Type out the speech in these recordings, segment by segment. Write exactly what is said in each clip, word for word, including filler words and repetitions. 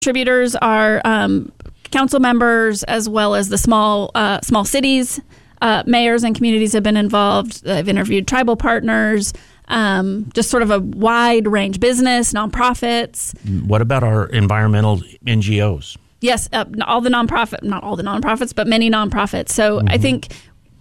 contributors are um, council members as well as the small uh, small cities. Uh, mayors and communities have been involved. I've interviewed tribal partners, um, just sort of a wide range, business, nonprofits. What about our environmental N G Os? Yes, uh, all the nonprofit, not all the nonprofits, but many nonprofits. So mm-hmm. I think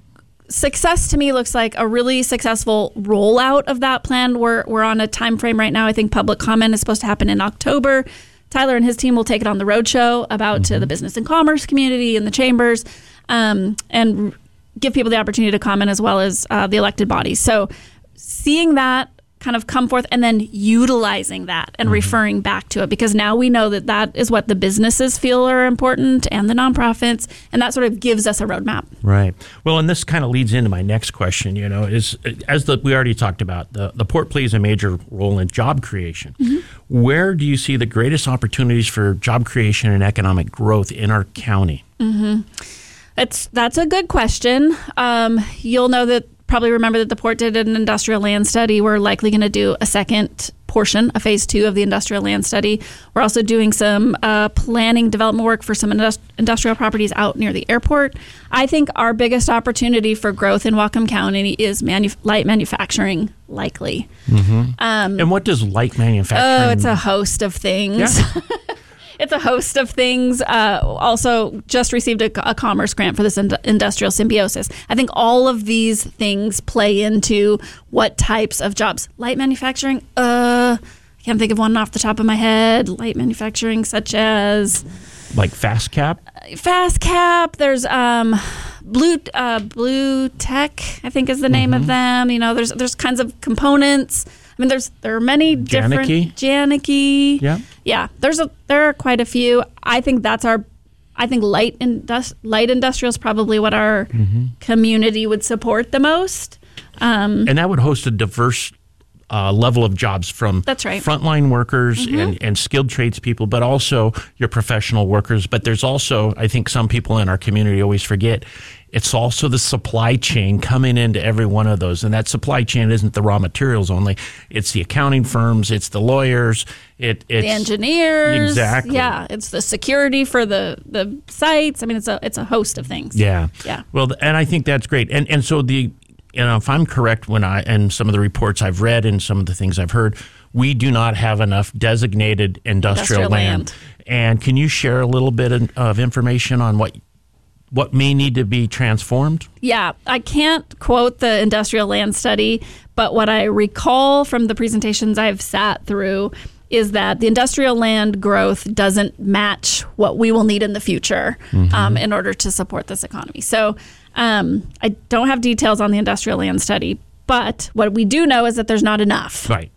success to me looks like a really successful rollout of that plan. We're we're on a time frame right now. I think public comment is supposed to happen in October. Tyler and his team will take it on the roadshow about mm-hmm. to the business and commerce community and the chambers, um, and give people the opportunity to comment as well as uh, the elected bodies. So seeing that kind of come forth and then utilizing that and mm-hmm. referring back to it, because now we know that that is what the businesses feel are important and the nonprofits, and that sort of gives us a roadmap. Right. Well, and this kind of leads into my next question, you know, is as the, we already talked about, the, the port plays a major role in job creation. Mm-hmm. Where do you see the greatest opportunities for job creation and economic growth in our county? Mm-hmm. It's, that's a good question. Um, you'll know that probably remember that the port did an industrial land study. We're likely going to do a second portion, a phase two of the industrial land study. We're also doing some uh, planning development work for some industri- industrial properties out near the airport. I think our biggest opportunity for growth in Whatcom County is manu- light manufacturing, likely. Mm-hmm. Um, and what does light manufacturing? Oh, it's a host of things. Yeah. It's a host of things. Uh, also, just received a, a commerce grant for this ind- industrial symbiosis. I think all of these things play into what types of jobs. Light manufacturing, uh, I can't think of one off the top of my head. Light manufacturing such as... Like Fast Cap? Fast Cap. There's um, Blue uh, Blue Tech, I think is the name mm-hmm. of them. You know, there's there's kinds of components. I mean, there's there are many different Janicki. Janicki. Yeah, yeah. There's a there are quite a few. I think that's our. I think light indus- light industrial is probably what our mm-hmm. community would support the most. Um, and that would host a diverse uh, level of jobs from that's right. frontline workers mm-hmm. and, and skilled tradespeople, but also your professional workers. But there's also, I think, some people in our community always forget. It's also the supply chain coming into every one of those. And that supply chain isn't the raw materials only. It's the accounting firms. It's the lawyers. It, it's the engineers. Exactly. Yeah. It's the security for the, the sites. I mean, it's a it's a host of things. Yeah. Yeah. Well, and I think that's great. And and so the, you know, if I'm correct when I, and some of the reports I've read and some of the things I've heard, we do not have enough designated industrial, industrial land. land. And can you share a little bit of, of information on what What may need to be transformed? Yeah, I can't quote the industrial land study, but what I recall from the presentations I've sat through is that the industrial land growth doesn't match what we will need in the future mm-hmm. um, in order to support this economy. So um, I don't have details on the industrial land study, but what we do know is that there's not enough. Right.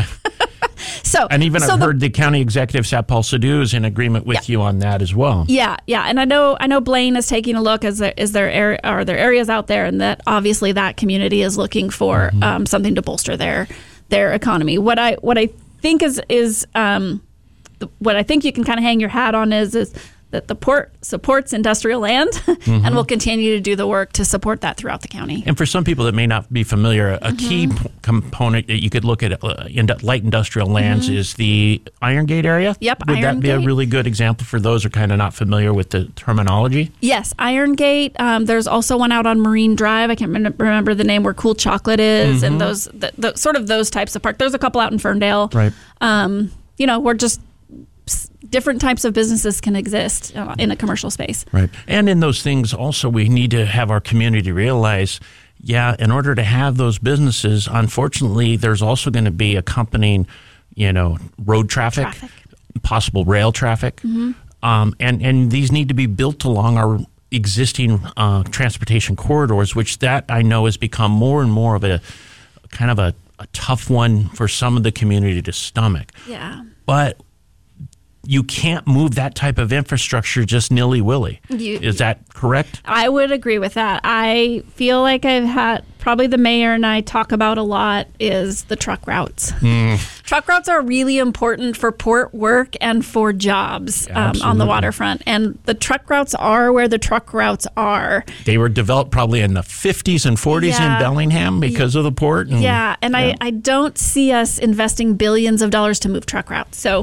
So, and even so I've the, heard the county executive, Satpal Sidhu, is in agreement with yeah. you on that as well. Yeah, yeah, and I know I know Blaine is taking a look. Is there is there are, are there areas out there, and that obviously that community is looking for mm-hmm. um, something to bolster their their economy. What I what I think is is um, the, what I think you can kind of hang your hat on is is that the port supports industrial land mm-hmm. and will continue to do the work to support that throughout the county. And for some people that may not be familiar, a mm-hmm. key p- component that you could look at uh, in light industrial lands mm-hmm. is the Iron Gate area. Yep, Would Iron that be Gate. a really good example for those who are kind of not familiar with the terminology? Yes, Iron Gate. Um, there's also one out on Marine Drive. I can't rem- remember the name, where Cool Chocolate is, mm-hmm. and those the, the, sort of those types of parks. There's a couple out in Ferndale. Right. Um, you know, we're just different types of businesses can exist in a commercial space. Right. And in those things also, we need to have our community realize, yeah, in order to have those businesses, unfortunately, there's also going to be accompanying, you know, road traffic, traffic. possible rail traffic. Mm-hmm. Um, and, and these need to be built along our existing uh, transportation corridors, which that I know has become more and more of a kind of a, a tough one for some of the community to stomach. Yeah. But you can't move that type of infrastructure just nilly-willy. You, Is that correct? I would agree with that. I feel like I've had, probably the mayor and I talk about a lot, is the truck routes. Mm. Truck routes are really important for port work and for jobs um, on the waterfront. And the truck routes are where the truck routes are. They were developed probably in the fifties and forties yeah. in Bellingham because yeah. of the port. And, yeah, and yeah. I, I don't see us investing billions of dollars to move truck routes. So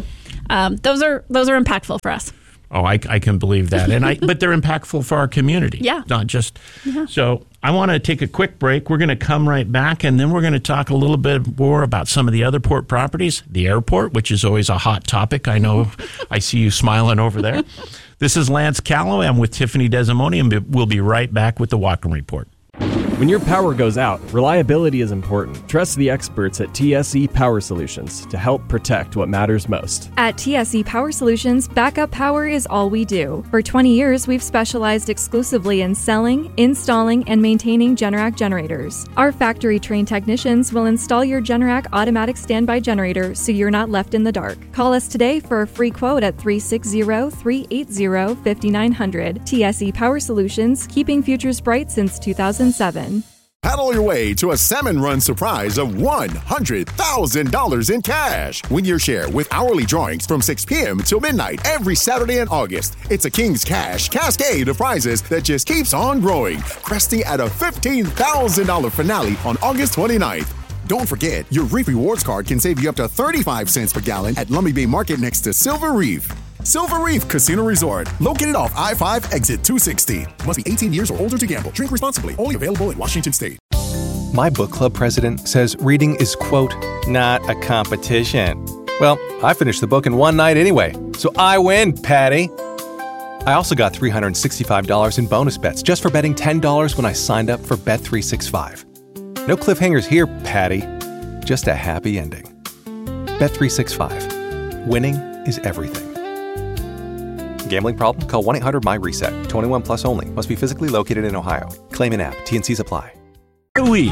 um, those are those are impactful for us. Oh, I, I can believe that. And I, but they're impactful for our community. Yeah. Not just. Yeah. So I want to take a quick break. We're going to come right back, and then we're going to talk a little bit more about some of the other port properties, the airport, which is always a hot topic. I know I see you smiling over there. This is Lance Calloway. I'm with Tiffany Desimoni, and we'll be right back with the Walken Report. When your power goes out, reliability is important. Trust the experts at T S E Power Solutions to help protect what matters most. At T S E Power Solutions, backup power is all we do. For twenty years, we've specialized exclusively in selling, installing, and maintaining Generac generators. Our factory-trained technicians will install your Generac automatic standby generator so you're not left in the dark. Call us today for a free quote at three six zero, three eight zero, five nine zero zero. T S E Power Solutions, keeping futures bright since two thousand seven. Paddle your way to a Salmon Run surprise of one hundred thousand dollars in cash. Win your share with hourly drawings from six p.m. till midnight every Saturday in August. It's a King's Cash cascade of prizes that just keeps on growing, cresting at a fifteen thousand dollars finale on August twenty-ninth. Don't forget, your Reef Rewards card can save you up to thirty-five cents per gallon at Lummi Bay Market next to Silver Reef. Silver Reef Casino Resort, located off I five, exit two sixty. Must be eighteen years or older to gamble. Drink responsibly. Only available in Washington State. My book club president says reading is, quote, not a competition. Well, I finished the book in one night anyway, so I win, Patty. I also got three hundred sixty-five dollars in bonus bets just for betting ten dollars when I signed up for Bet three sixty-five. No cliffhangers here, Patty. Just a happy ending. Bet three sixty-five. Winning is everything. Gambling problem? Call one eight hundred M Y reset. twenty-one plus only. Must be physically located in Ohio. Claim in app. T and C's apply. The week.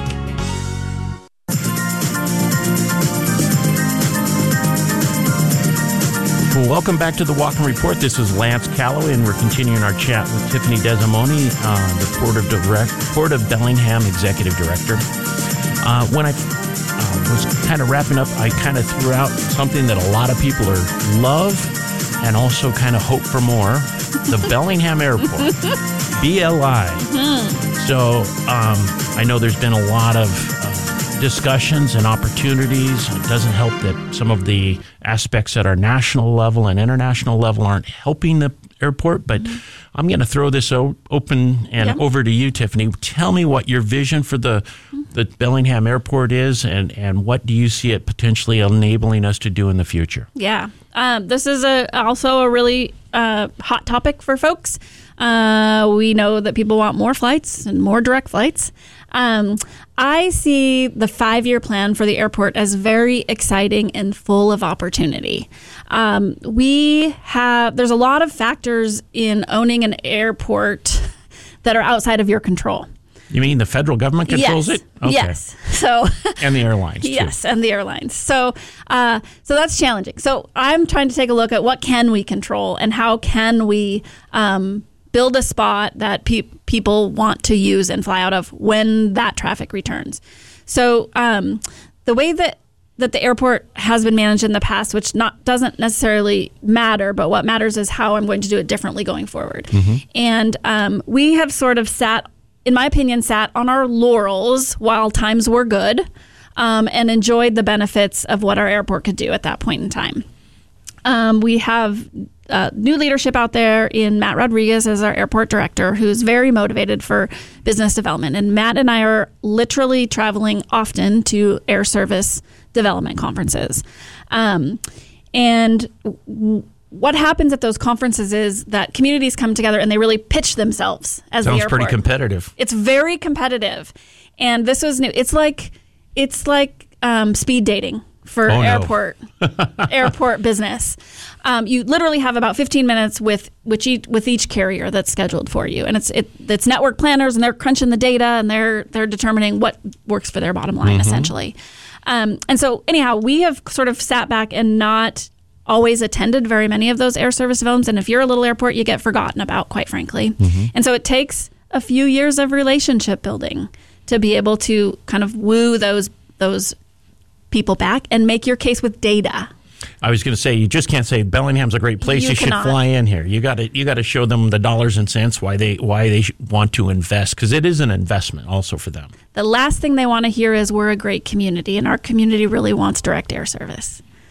Well, welcome back to the Walken Report. This is Lance Calloway, and we're continuing our chat with Tiffany Desimoni, uh, the Port of, Direct, Port of Bellingham Executive Director. Uh, when I uh, was kind of wrapping up, I kind of threw out something that a lot of people are love and also kind of hope for more, the Bellingham Airport, B L I. Mm-hmm. So um, I know there's been a lot of uh, discussions and opportunities. It doesn't help that some of the aspects at our national level and international level aren't helping the airport, but mm-hmm. I'm going to throw this o- open and yep. over to you, Tiffany. Tell me what your vision for the, the Bellingham Airport is, and, and what do you see it potentially enabling us to do in the future? Yeah. Um, this is a also a really uh, hot topic for folks. Uh, we know that people want more flights and more direct flights. Um, I see the five-year plan for the airport as very exciting and full of opportunity. Um, we have there's a lot of factors in owning an airport that are outside of your control. You mean the federal government controls yes. it? Okay. Yes. So and the airlines too. Yes, and the airlines. So uh, so that's challenging. So I'm trying to take a look at what can we control and how can we um, build a spot that pe- people want to use and fly out of when that traffic returns. So um, the way that that the airport has been managed in the past, which not doesn't necessarily matter, but what matters is how I'm going to do it differently going forward. Mm-hmm. And um, we have sort of sat in my opinion, sat on our laurels while times were good um, and enjoyed the benefits of what our airport could do at that point in time. Um, we have uh, new leadership out there in Matt Rodriguez as our airport director, who's very motivated for business development. And Matt and I are literally traveling often to air service development conferences. Um, and w- What happens at those conferences is that communities come together and they really pitch themselves as Sounds the airport. pretty competitive. It's very competitive, and this was new. It's like it's like um, speed dating for oh, airport no. airport business. Um, you literally have about fifteen minutes with with each, with each carrier that's scheduled for you, and it's it, it's network planners, and they're crunching the data and they're they're determining what works for their bottom line, mm-hmm. essentially. Um, and so, anyhow, we have sort of sat back and not always attended very many of those air service developments. And if you're a little airport, you get forgotten about, quite frankly. Mm-hmm. And so it takes a few years of relationship building to be able to kind of woo those those people back and make your case with data. I was going to say, you just can't say Bellingham's a great place. You, you should fly in here. You got to you got to show them the dollars and cents why they why they want to invest, because it is an investment also for them. The last thing they want to hear is we're a great community and our community really wants direct air service.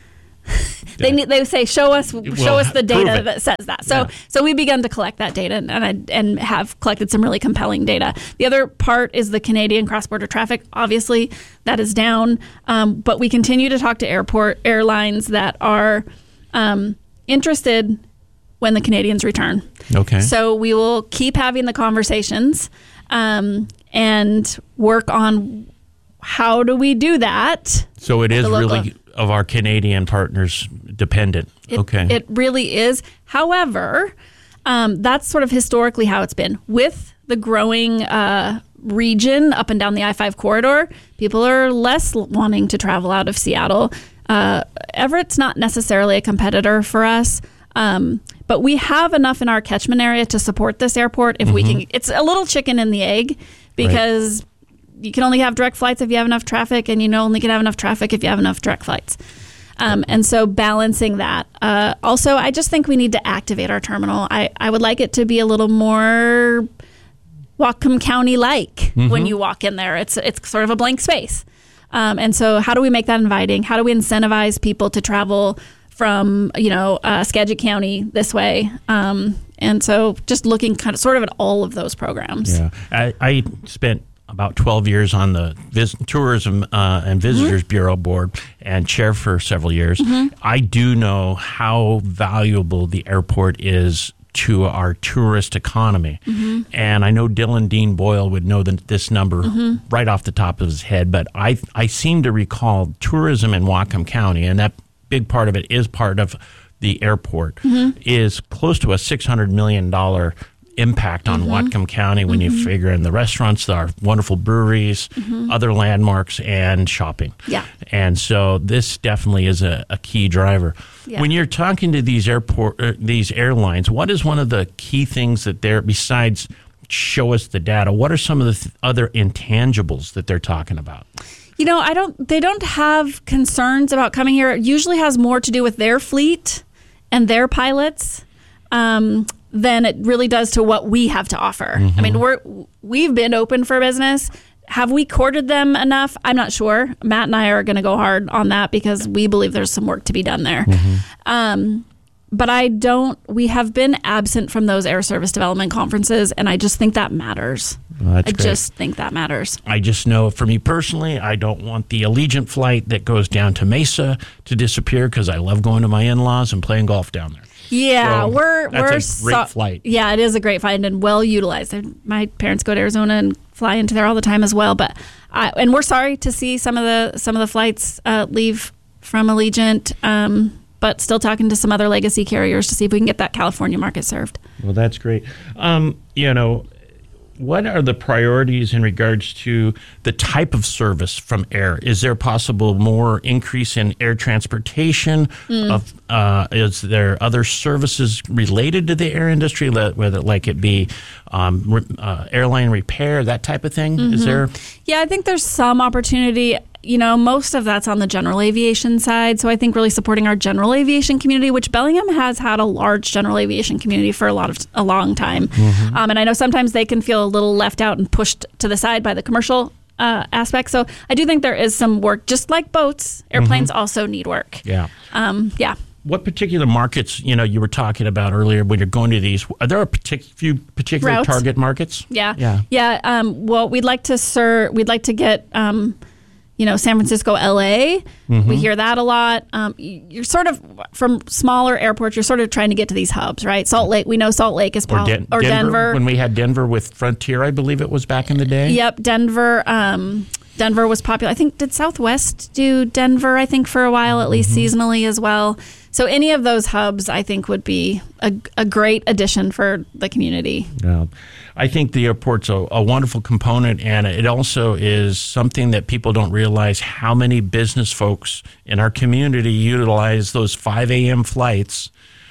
they need, they say show us show Well, us the prove data it. that says that. So Yeah. so we begun to collect that data and and, and have collected some really compelling data. The other part is the Canadian cross-border traffic. Obviously, that is down, um, but we continue to talk to airport airlines that are um, interested when the Canadians return. Okay. So we will keep having the conversations um, and work on how do we do that. So it is the local- really of our Canadian partners dependent. It, okay. It really is. However, um, that's sort of historically how it's been. With the growing uh, region up and down the I five corridor, people are less wanting to travel out of Seattle. Uh, Everett's not necessarily a competitor for us. Um, but we have enough in our catchment area to support this airport if mm-hmm. we can. It's a little chicken and the egg because right. you can only have direct flights if you have enough traffic, and you only can have enough traffic if you have enough direct flights. Um, and so balancing that. Uh, also, I just think we need to activate our terminal. I, I would like it to be a little more Whatcom County-like mm-hmm. when you walk in there. It's it's sort of a blank space. Um, and so how do we make that inviting? How do we incentivize people to travel from, you know, uh, Skagit County this way? Um, and so just looking kind of sort of at all of those programs. Yeah, I, I spent about twelve years on the Vis- Tourism uh, and Visitors mm-hmm. Bureau Board and chair for several years. Mm-hmm. I do know how valuable the airport is to our tourist economy. Mm-hmm. And I know Dylan Dean Boyle would know the, this number mm-hmm. right off the top of his head, but I I seem to recall tourism in Whatcom County, and that big part of it is part of the airport, mm-hmm. is close to a six hundred million dollars impact on mm-hmm. Whatcom County when mm-hmm. you figure in the restaurants, our wonderful breweries, mm-hmm. other landmarks, and shopping. Yeah. And so this definitely is a, a key driver. Yeah. When you're talking to these airport, uh, these airlines, what is one of the key things that they're, besides show us the data, what are some of the th- other intangibles that they're talking about? You know, I don't. They don't have concerns about coming here. It usually has more to do with their fleet and their pilots um, than it really does to what we have to offer. Mm-hmm. I mean, we're we've been open for business. Have we courted them enough? I'm not sure. Matt and I are going to go hard on that because we believe there's some work to be done there. Mm-hmm. Um, but I don't. We have been absent from those air service development conferences, and I just think that matters. Well, that's I great. just think that matters. I just know for me personally, I don't want the Allegiant flight that goes down to Mesa to disappear because I love going to my in-laws and playing golf down there. Yeah, so we're that's we're a great so, flight. Yeah, it is a great flight and well utilized. My parents go to Arizona and fly into there all the time as well. But I, and we're sorry to see some of the some of the flights uh, leave from Allegiant. Um, but still talking to some other legacy carriers to see if we can get that California market served. Well, that's great. Um, you know, what are the priorities in regards to the type of service from air? Is there possible more increase in air transportation? Mm. Of uh, is there other services related to the air industry, whether like it be um, uh, airline repair, that type of thing? Mm-hmm. Is there? Yeah, I think there's some opportunity. You know, most of that's on the general aviation side. So I think really supporting our general aviation community, which Bellingham has had a large general aviation community for a lot of a long time. Mm-hmm. Um, and I know sometimes they can feel a little left out and pushed to the side by the commercial uh, aspect. So I do think there is some work, just like boats. Airplanes mm-hmm. also need work. Yeah. Um, yeah. What particular markets, you know, you were talking about earlier when you're going to these, are there a partic- few particular Routes? target markets? Yeah. Yeah. Yeah. Um, well, we'd like to serve, we'd like to get, um, you know, San Francisco, L A. Mm-hmm. We hear that a lot. Um, you're sort of, from smaller airports, you're sort of trying to get to these hubs, right? Salt Lake, we know Salt Lake is pol- or, Den- or Denver. Denver. When we had Denver with Frontier, I believe it was back in the day. Yep, Denver. Um, Denver was popular. I think, did Southwest do Denver, I think, for a while, at least mm-hmm. seasonally as well. So any of those hubs, I think, would be a, a great addition for the community. Yeah. I think the airport's a, a wonderful component, and it also is something that people don't realize how many business folks in our community utilize those five a.m. flights,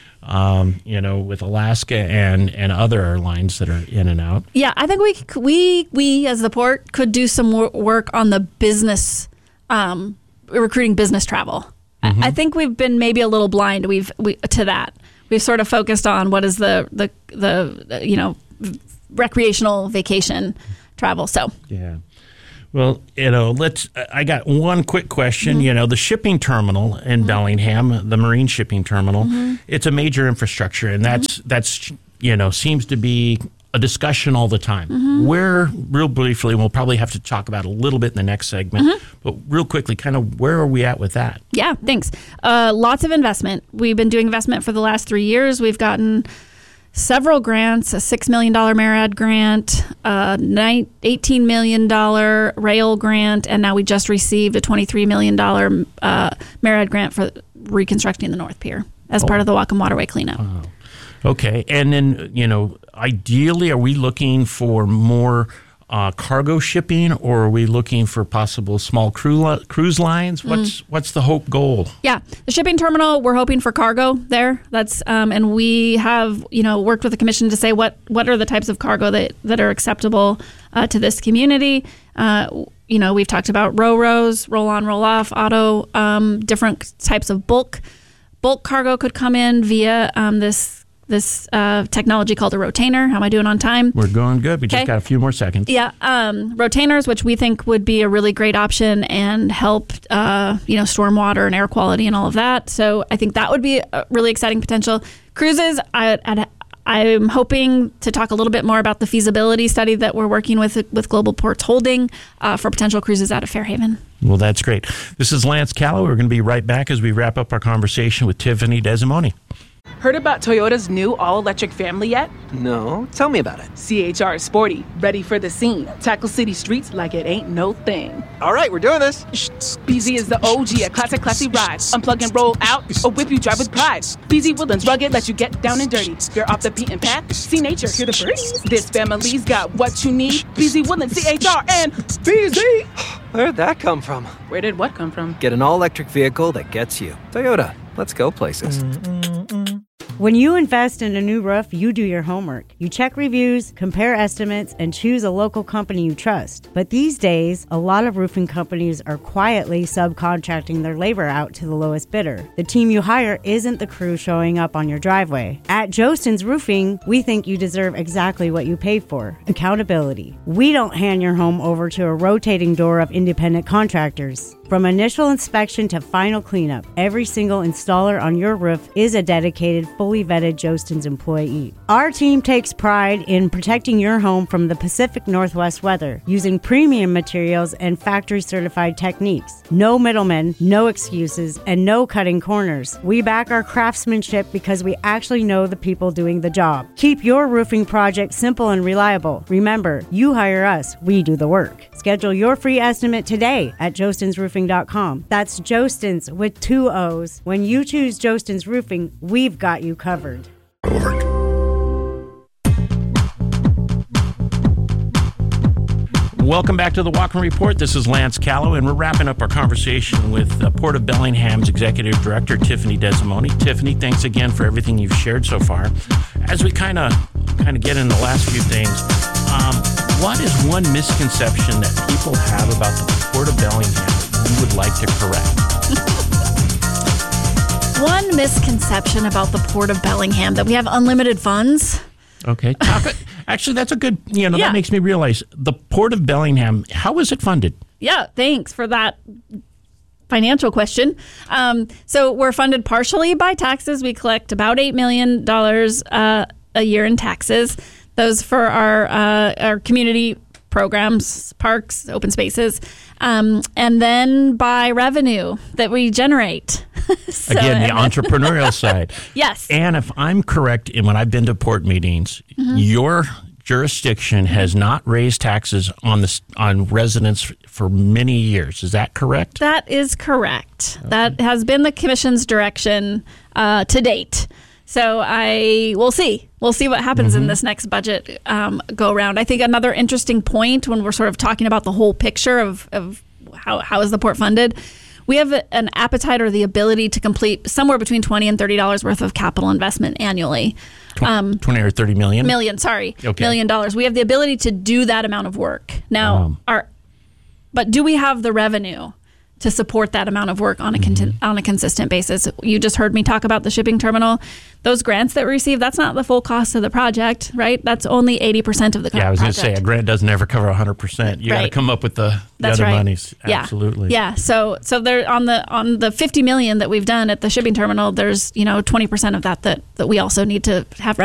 um, you know, with Alaska and, and other airlines that are in and out. Yeah, I think we, we, we as the port, could do some more work on the business, um, recruiting business travel. Mm-hmm. I think we've been maybe a little blind we've we, to that. We've sort of focused on what is the, the, the you know, recreational vacation travel. So yeah. Well, you know, let's. I got one quick question. Mm-hmm. You know, the shipping terminal in mm-hmm. Bellingham, the marine shipping terminal, mm-hmm. it's a major infrastructure, and that's mm-hmm. that's you know seems to be a discussion all the time. Mm-hmm. Where, real briefly, we'll probably have to talk about a little bit in the next segment, mm-hmm. but real quickly, kind of where are we at with that? Yeah, thanks. Uh, lots of investment. We've been doing investment for the last three years. We've gotten several grants, a six million dollars MARAD grant, a eighteen million dollars rail grant, and now we just received a twenty-three million dollars uh, MARAD grant for reconstructing the North Pier as oh. part of the Whatcom Waterway cleanup. Oh. Okay. And then, you know, ideally, are we looking for more uh, cargo shipping, or are we looking for possible small cru- cruise lines? What's mm. what's the hope goal? Yeah, the shipping terminal, we're hoping for cargo there. That's um, and we have you know worked with the commission to say what what are the types of cargo that that are acceptable uh, to this community. Uh, you know, we've talked about ro-ros, roll on, roll off, auto, um, different types of bulk bulk cargo could come in via um, this. This uh, technology called a rotainer. How am I doing on time? We're going good. We okay. just got a few more seconds. Yeah, um, rotainers, which we think would be a really great option and help, uh, you know, stormwater and air quality and all of that. So I think that would be a really exciting potential. Cruises, I, I'd, I'm hoping to talk a little bit more about the feasibility study that we're working with with Global Ports Holding uh, for potential cruises out of Fairhaven. Well, that's great. This is Lance Callow. We're going to be right back as we wrap up our conversation with Tiffany Desimone. Heard about Toyota's new all-electric family yet? No. Tell me about it. C H R is sporty, ready for the scene. Tackle city streets like it ain't no thing. All right, we're doing this. B Z is the O G, a classic, classy ride. Unplug and roll out, or whip you drive with pride. B Z Woodlands rugged, let you get down and dirty. You're off the beaten path, see nature, hear the birds. This family's got what you need. B Z Woodlands, C H R, and B Z. Where'd that come from? Where did what come from? Get an all-electric vehicle that gets you. Toyota, let's go places. Mm-mm-mm. When you invest in a new roof, you do your homework. You check reviews, compare estimates, and choose a local company you trust. But these days, a lot of roofing companies are quietly subcontracting their labor out to the lowest bidder. The team you hire isn't the crew showing up on your driveway. At Jostens Roofing, we think you deserve exactly what you pay for: accountability. We don't hand your home over to a rotating door of independent contractors. From initial inspection to final cleanup, every single installer on your roof is a dedicated, fully vetted Jostens employee. Our team takes pride in protecting your home from the Pacific Northwest weather, using premium materials and factory-certified techniques. No middlemen, no excuses, and no cutting corners. We back our craftsmanship because we actually know the people doing the job. Keep your roofing project simple and reliable. Remember, you hire us, we do the work. Schedule your free estimate today at jostens roofing dot com. That's Jostens with two O's. When you choose Jostens Roofing, we've got you covered. Welcome back to the Whatcom Report. This is Lance Callow, and we're wrapping up our conversation with uh, Port of Bellingham's Executive Director, Tiffany Desimone. Tiffany, thanks again for everything you've shared so far. As we kind of kind of get in the last few things, um, what is one misconception that people have about the Port of Bellingham that you would like to correct? One misconception about the Port of Bellingham, that we have unlimited funds. Okay. Talk, actually, that's a good, you know, yeah. that makes me realize the Port of Bellingham, how is it funded? Yeah, thanks for that financial question. Um, so we're funded partially by taxes. We collect about eight million dollars uh, a year in taxes. Those for our uh, our community programs, parks, open spaces, um, and then by revenue that we generate. so, Again, the entrepreneurial side. Yes. And if I'm correct, in when I've been to port meetings, mm-hmm. your jurisdiction has not raised taxes on the on residents for many years. Is that correct? That is correct. Okay. That has been the Commission's direction uh, to date. So I we'll see. We'll see what happens mm-hmm. in this next budget um, go round. I think another interesting point when we're sort of talking about the whole picture of, of how how is the port funded, we have an appetite or the ability to complete somewhere between twenty and thirty dollars worth of capital investment annually. Um, twenty or thirty million? Million, sorry. Okay. Million dollars. We have the ability to do that amount of work. Now, um. our but do we have the revenue to support that amount of work on a conti- on a consistent basis. You just heard me talk about the shipping terminal. Those grants that we receive, that's not the full cost of the project, right? That's only eighty percent of the co- Yeah, I was going to project. say, a grant doesn't ever cover one hundred percent. You got to Right. come up with the, the That's other right. monies. Yeah. Absolutely. Yeah. So so there on the on the fifty million that we've done at the shipping terminal, there's, you know, twenty percent of that that, that we also need to have